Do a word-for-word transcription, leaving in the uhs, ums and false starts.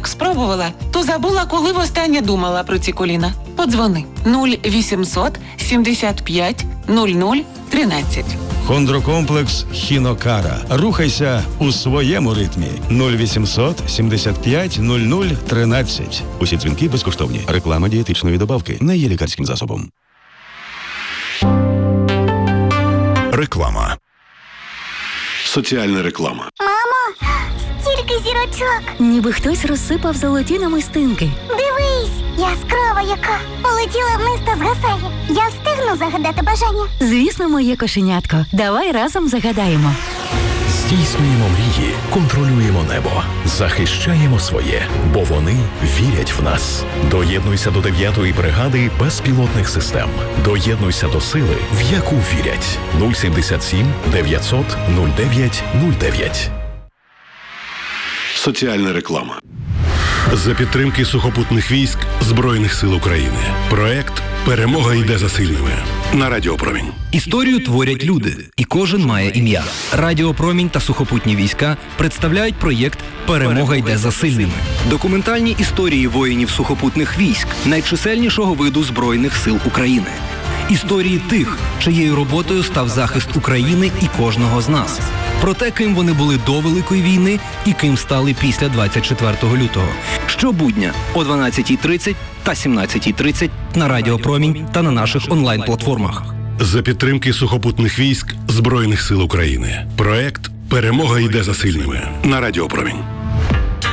як спробувала, то забула, коли востаннє думала про ці коліна. Подзвони нуль вісімсот сімдесят п'ять нуль нуль тринадцять. Хондрокомплекс «Хінокара». Рухайся у своєму ритмі. нуль вісімсот сімдесят п'ять нуль нуль тринадцять. Усі дзвінки безкоштовні. Реклама дієтичної добавки не є лікарським засобом. Реклама. Соціальна реклама. Мамо, стільки зірочок. Ніби хтось розсипав золоті намистинки. Дивись, яскрава яка. Полетіла вниз та згасає. Я встигну загадати бажання? Звісно, моє кошенятко. Давай разом загадаємо. Здійснюємо мрії, контролюємо небо, захищаємо своє, бо вони вірять в нас. Доєднуйся до дев'ятої бригади безпілотних систем. Доєднуйся до сили, в яку вірять. нуль сімдесят сім дев'ятсот нуль дев'ять нуль дев'ять. Соціальна реклама. За підтримки сухопутних військ Збройних сил України. Проект «Перемога йде за сильними» на Радіо Промінь. Історію творять люди, і кожен має ім'я. Радіо Промінь та сухопутні війська представляють проєкт «Перемога йде за сильними». Документальні історії воїнів сухопутних військ, найчисельнішого виду Збройних сил України. Історії тих, чиєю роботою став захист України і кожного з нас. Про те, ким вони були до Великої війни і ким стали після двадцять четвертого лютого. Щобудня о дванадцятій тридцять та сімнадцятій тридцять на Радіо Промінь та на наших онлайн-платформах. За підтримки сухопутних військ Збройних сил України. Проект «Перемога йде за сильними» на Радіо Промінь.